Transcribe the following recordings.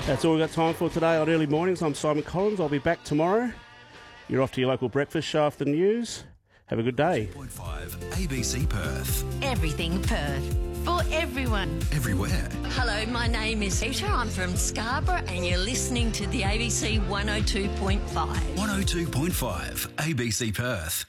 That's all we've got time for today on Early Mornings. I'm Simon Collins. I'll be back tomorrow. You're off to your local breakfast show after the news. Have a good day. 2.5 ABC Perth. Everything Perth. For everyone. Everywhere. Hello, my name is Rita. I'm from Scarborough and you're listening to the ABC 102.5. 102.5 ABC Perth.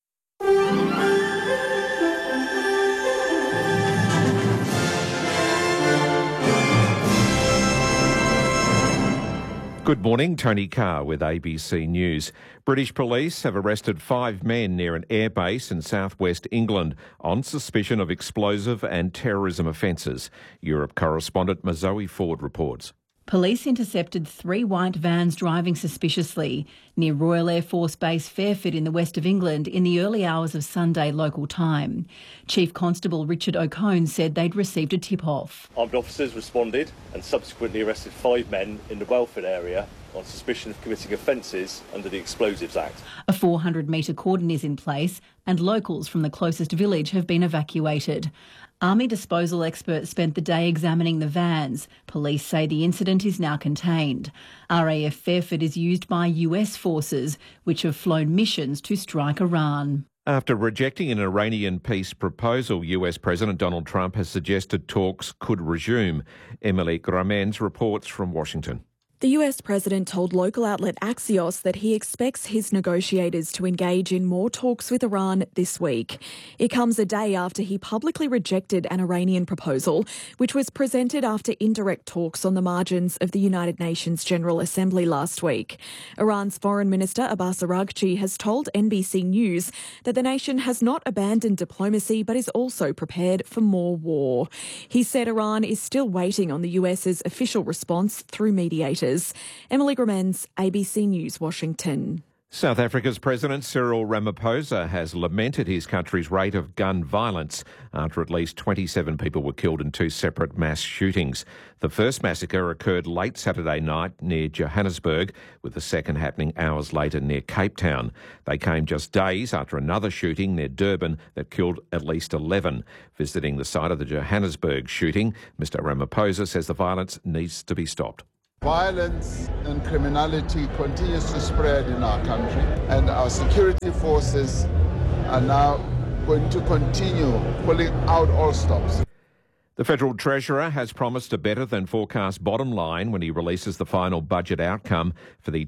Good morning, Tony Carr with ABC News. British police have arrested 5 men near an airbase in southwest England on suspicion of explosive and terrorism offences. Europe correspondent Mazoe Ford reports. Police intercepted 3 white vans driving suspiciously near Royal Air Force Base Fairford in the west of England in the early hours of Sunday local time. Chief Constable Richard O'Cone said they'd received a tip-off. Armed officers responded and subsequently arrested 5 men in the Welford area on suspicion of committing offences under the Explosives Act. A 400-metre cordon is in place and locals from the closest village have been evacuated. Army disposal experts spent the day examining the vans. Police say the incident is now contained. RAF Fairford is used by US forces, which have flown missions to strike Iran. After rejecting an Iranian peace proposal, US President Donald Trump has suggested talks could resume. Emily Gramens reports from Washington. The US president told local outlet Axios that he expects his negotiators to engage in more talks with Iran this week. It comes a day after he publicly rejected an Iranian proposal, which was presented after indirect talks on the margins of the United Nations General Assembly last week. Iran's Foreign Minister Abbas Araghchi has told NBC News that the nation has not abandoned diplomacy but is also prepared for more war. He said Iran is still waiting on the US's official response through mediators. Emily Gramens, ABC News, Washington. South Africa's President Cyril Ramaphosa has lamented his country's rate of gun violence after at least 27 people were killed in 2 separate mass shootings. The first massacre occurred late Saturday night near Johannesburg, with the second happening hours later near Cape Town. They came just days after another shooting near Durban that killed at least 11. Visiting the site of the Johannesburg shooting, Mr Ramaphosa says the violence needs to be stopped. Violence and criminality continues to spread in our country, and our security forces are now going to continue pulling out all stops. The Federal Treasurer has promised a better than forecast bottom line when he releases the final budget outcome for the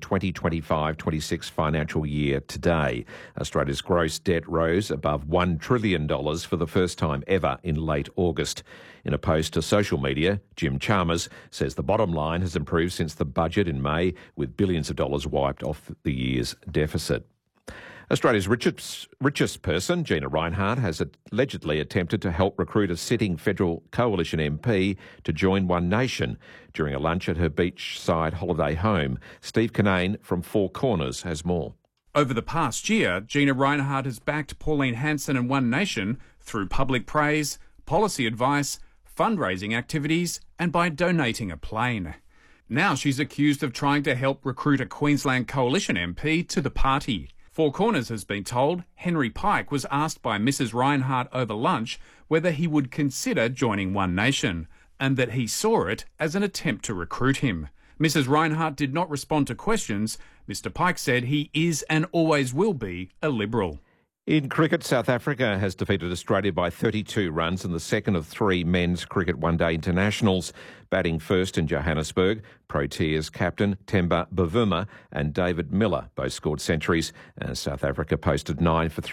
2025-26 financial year today. Australia's gross debt rose above $1 trillion for the first time ever in late August. In a post to social media, Jim Chalmers says the bottom line has improved since the budget in May, with billions of dollars wiped off the year's deficit. Australia's richest person, Gina Rinehart, has allegedly attempted to help recruit a sitting federal coalition MP to join One Nation during a lunch at her beachside holiday home. Steve Kinane from Four Corners has more. Over the past year, Gina Rinehart has backed Pauline Hanson and One Nation through public praise, policy advice, fundraising activities and by donating a plane. Now she's accused of trying to help recruit a Queensland coalition MP to the party. Four Corners has been told Henry Pike was asked by Mrs Rinehart over lunch whether he would consider joining One Nation, and that he saw it as an attempt to recruit him. Mrs Rinehart did not respond to questions. Mr Pike said he is and always will be a Liberal. In cricket, South Africa has defeated Australia by 32 runs in the second of 3 men's cricket one-day internationals. Batting first in Johannesburg, Proteas captain Temba Bavuma and David Miller both scored centuries, and South Africa posted 9 for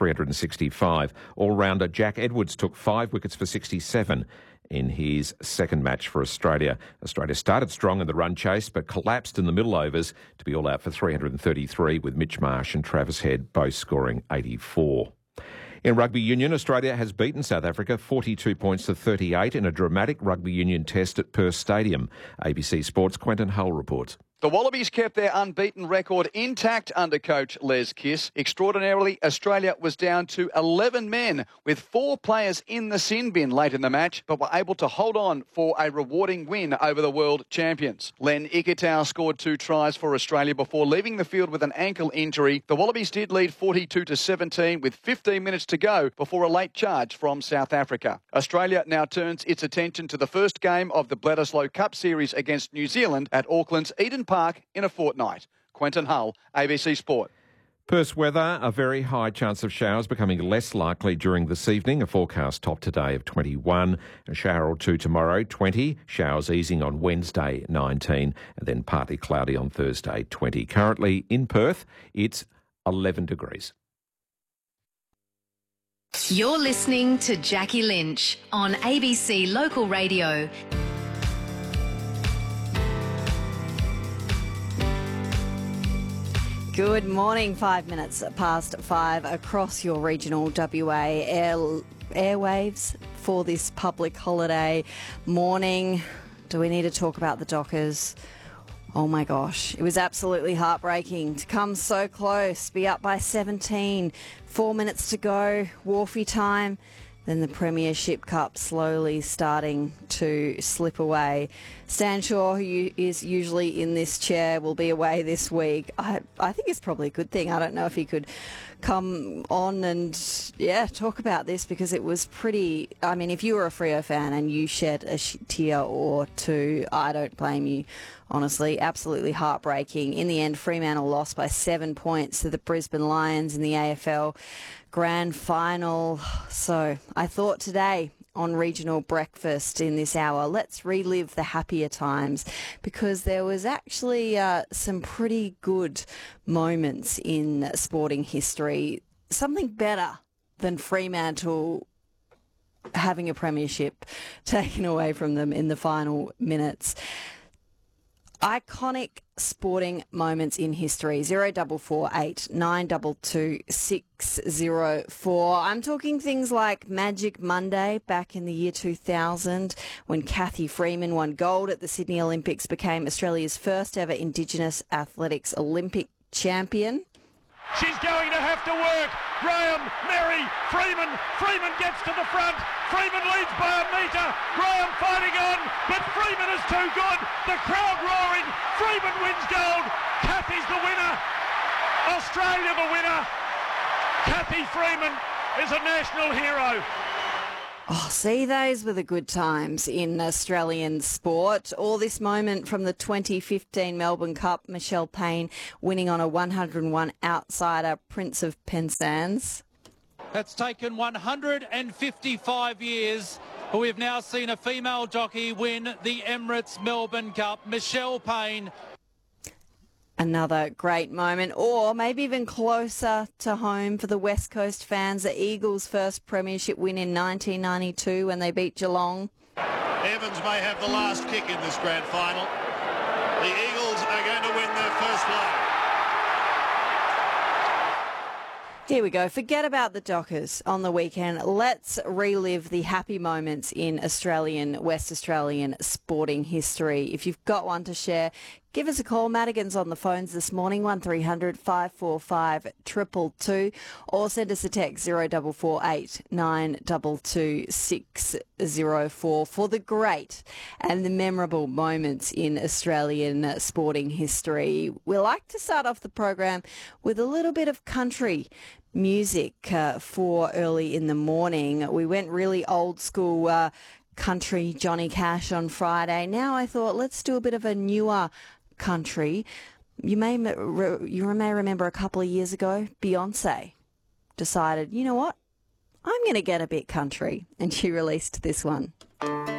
365. All-rounder Jack Edwards took 5 wickets for 67 in his second match for Australia. Australia started strong in the run chase but collapsed in the middle overs to be all out for 333, with Mitch Marsh and Travis Head both scoring 84. In rugby union, Australia has beaten South Africa 42 points to 38 in a dramatic rugby union test at Perth Stadium. ABC Sports' Quentin Hull reports. The Wallabies kept their unbeaten record intact under coach Les Kiss. Extraordinarily, Australia was down to 11 men with 4 players in the sin bin late in the match, but were able to hold on for a rewarding win over the world champions. Len Ikitau scored 2 tries for Australia before leaving the field with an ankle injury. The Wallabies did lead 42-17 with 15 minutes to go before a late charge from South Africa. Australia now turns its attention to the first game of the Bledisloe Cup Series against New Zealand at Auckland's Eden Park in a fortnight. Quentin Hull, ABC Sport. Perth's weather, a very high chance of showers becoming less likely during this evening. A forecast top today of 21, a shower or 2 tomorrow, 20, showers easing on Wednesday, 19, and then partly cloudy on Thursday, 20. Currently in Perth, it's 11 degrees. You're listening to Jackie Lynch on ABC Local Radio. Good morning, 5 minutes past 5 across your regional WA airwaves for this public holiday morning. Do we need to talk about the Dockers? Oh my gosh, it was absolutely heartbreaking to come so close, be up by 17, 4 minutes to go, Wharfie time. Then the Premiership Cup slowly starting to slip away. Stan Shaw, who is usually in this chair, will be away this week. I think it's probably a good thing. I don't know if he could come on and, talk about this, because it was pretty... I mean, if you were a Freo fan and you shed a tear or two, I don't blame you. Honestly, absolutely heartbreaking. In the end, Fremantle lost by 7 points to the Brisbane Lions in the AFL Grand Final. So I thought today on Regional Breakfast in this hour, let's relive the happier times, because there was actually some pretty good moments in sporting history. Something better than Fremantle having a premiership taken away from them in the final minutes. Iconic sporting moments in history. 0448 922 604. I'm talking things like Magic Monday back in the year 2000, when Cathy Freeman won gold at the Sydney Olympics, became Australia's first ever Indigenous athletics Olympic champion. She's going to have to work. Graham, Mary, Freeman. Freeman gets to the front. Freeman leads by a metre. Graham fighting on, but Freeman is too good. The crowd roaring. Freeman wins gold. Cathy's the winner. Australia the winner. Cathy Freeman is a national hero. Oh, see, those were the good times in Australian sport. All this moment from the 2015 Melbourne Cup, Michelle Payne winning on a 101 outsider, Prince of Penzance. It's taken 155 years, but we've now seen a female jockey win the Emirates Melbourne Cup. Michelle Payne. Another great moment, or maybe even closer to home for the West Coast fans, the Eagles' first premiership win in 1992 when they beat Geelong. Evans may have the last kick in this grand final. The Eagles are going to win their first leg. Here we go. Forget about the Dockers on the weekend. Let's relive the happy moments in West Australian sporting history. If you've got one to share, give us a call. Madigan's on the phones this morning, 1300 545 222, or send us a text 0448 922 604 for the great and the memorable moments in Australian sporting history. We like to start off the program with a little bit of country music for early in the morning. We went really old school country Johnny Cash on Friday. Now I thought, let's do a bit of a newer country. You may remember a couple of years ago, Beyonce decided, you know what, I'm going to get a bit country, and she released this one.